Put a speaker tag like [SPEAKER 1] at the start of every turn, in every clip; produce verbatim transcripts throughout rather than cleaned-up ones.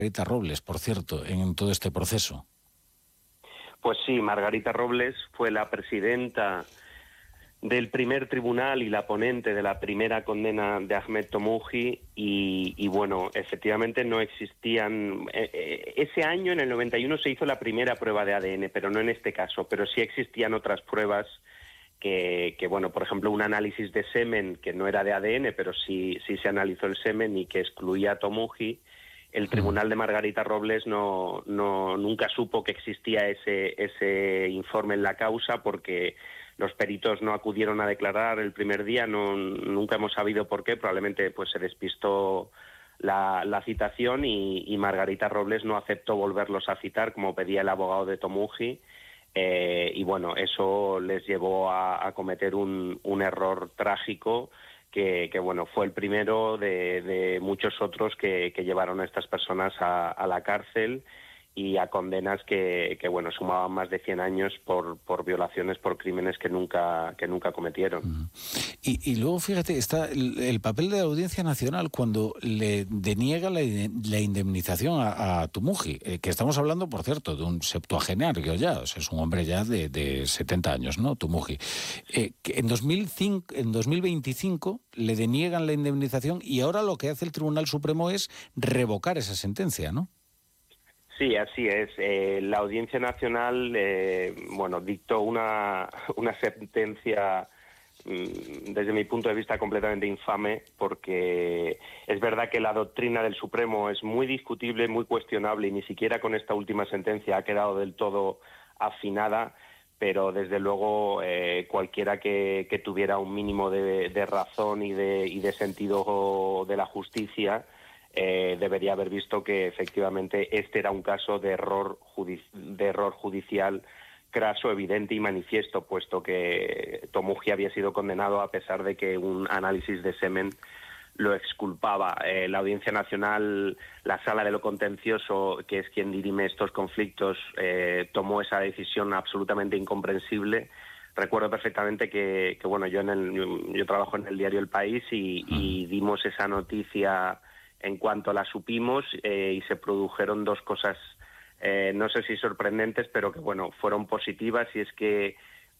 [SPEAKER 1] Margarita Robles, por cierto, en todo este proceso.
[SPEAKER 2] Pues sí, Margarita Robles fue la presidenta del primer tribunal y la ponente de la primera condena de Ahmed Tomuji y, y bueno, efectivamente no existían... Eh, ese año, en el noventa y uno, se hizo la primera prueba de A D N, pero no en este caso, pero sí existían otras pruebas que, que bueno, por ejemplo, un análisis de semen que no era de A D N, pero sí, sí se analizó el semen y que excluía a Tomuji. El tribunal de Margarita Robles no, no nunca supo que existía ese, ese informe en la causa porque los peritos no acudieron a declarar el primer día, no, nunca hemos sabido por qué, probablemente pues se despistó la, la citación y, y Margarita Robles no aceptó volverlos a citar como pedía el abogado de Tomuji, eh, y bueno, eso les llevó a, a cometer un, un error trágico que, que bueno, fue el primero de, de muchos otros que, que llevaron a estas personas a, a la cárcel y a condenas que, que bueno, sumaban más de cien años por, por violaciones, por crímenes que nunca, que nunca cometieron.
[SPEAKER 1] Uh-huh. Y, y luego, fíjate, está el, el papel de la Audiencia Nacional cuando le deniega la, la indemnización a, a Tomuji, eh, que estamos hablando, por cierto, de un septuagenario ya, o sea, es un hombre ya de, de setenta años, ¿no? Tomuji. Eh, que en, dos mil cinco, en dos mil veinticinco le deniegan la indemnización y ahora lo que hace el Tribunal Supremo es revocar esa sentencia, ¿no?
[SPEAKER 2] Sí, así es. Eh, la Audiencia Nacional, eh, bueno, dictó una, una sentencia, mmm, desde mi punto de vista, completamente infame, porque es verdad que la doctrina del Supremo es muy discutible, muy cuestionable, y ni siquiera con esta última sentencia ha quedado del todo afinada, pero desde luego eh, cualquiera que, que tuviera un mínimo de, de razón y de, y de sentido de la justicia, Eh, debería haber visto que efectivamente este era un caso de error, judici- de error judicial craso, evidente y manifiesto, puesto que Tomuji había sido condenado a pesar de que un análisis de semen lo exculpaba. Eh, la Audiencia Nacional, la Sala de lo Contencioso, que es quien dirime estos conflictos, eh, tomó esa decisión absolutamente incomprensible. Recuerdo perfectamente que, que bueno, yo, en el, yo trabajo en el diario El País y, y dimos esa noticia en cuanto la supimos, eh, y se produjeron dos cosas, eh, no sé si sorprendentes, pero que bueno, fueron positivas, y es que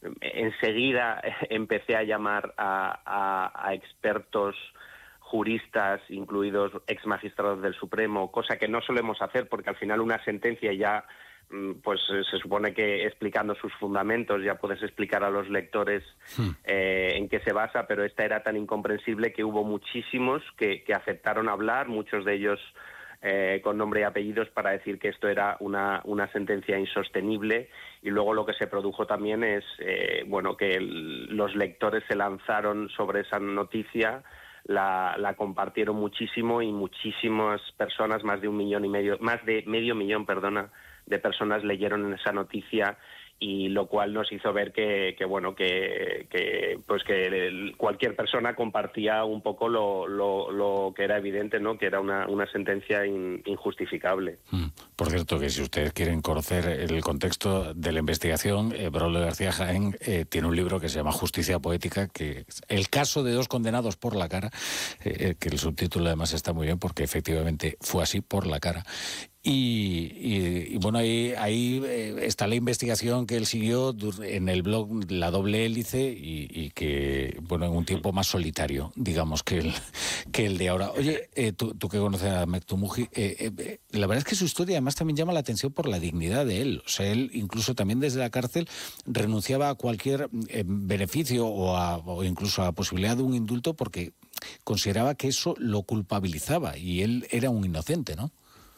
[SPEAKER 2] enseguida empecé a llamar a, a, a expertos juristas, incluidos ex magistrados del Supremo, cosa que no solemos hacer porque al final una sentencia ya, pues se supone que explicando sus fundamentos ya puedes explicar a los lectores eh, en qué se basa, pero esta era tan incomprensible que hubo muchísimos que, que aceptaron hablar, muchos de ellos eh, con nombre y apellidos, para decir que esto era una, una sentencia insostenible. Y luego lo que se produjo también es eh, bueno, que el, los lectores se lanzaron sobre esa noticia, la, la compartieron muchísimo y muchísimas personas, más de un millón y medio, más de medio millón, perdona, de personas leyeron esa noticia, y lo cual nos hizo ver que, que bueno, que, que pues que el, cualquier persona compartía un poco lo, lo, lo que era evidente, ¿no? Que era una, una sentencia in, injustificable.
[SPEAKER 1] Mm. Por cierto, que si ustedes quieren conocer el contexto de la investigación, eh, Braulio García Jaén eh, tiene un libro que se llama Justicia Poética, que es el caso de dos condenados por la cara, eh, que el subtítulo además está muy bien porque efectivamente fue así, por la cara. Y, y, y bueno, ahí, ahí está la investigación que él siguió en el blog La Doble Hélice y, y que, bueno, en un tiempo más solitario, digamos, que el, que el de ahora. Oye, eh, tú, tú que conoces a Ahmed Tomuji, eh, eh, la verdad es que su historia además también llama la atención por la dignidad de él. O sea, él incluso también desde la cárcel renunciaba a cualquier eh, beneficio o, a, o incluso a la posibilidad de un indulto porque consideraba que eso lo culpabilizaba y él era un inocente, ¿no?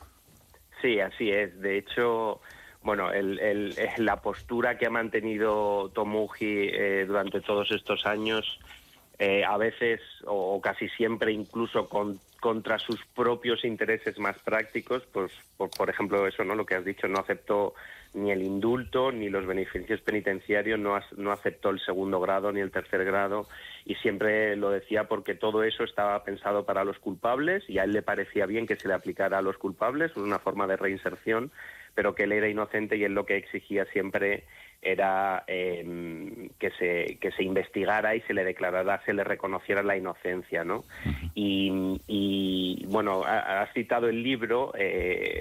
[SPEAKER 2] Sí, así es. De hecho, bueno, el, el, la postura que ha mantenido Tomuji eh, durante todos estos años, eh, a veces o, o casi siempre incluso con, contra sus propios intereses más prácticos, pues por, por ejemplo eso, ¿no? Lo que has dicho, no aceptó ni el indulto ni los beneficios penitenciarios, no, no aceptó el segundo grado ni el tercer grado, y siempre lo decía porque todo eso estaba pensado para los culpables y a él le parecía bien que se le aplicara a los culpables, una forma de reinserción, pero que él era inocente, y él lo que exigía siempre era eh, que se que se investigara y se le declarara, se le reconociera la inocencia, ¿no? Y, y bueno, has citado el libro, eh,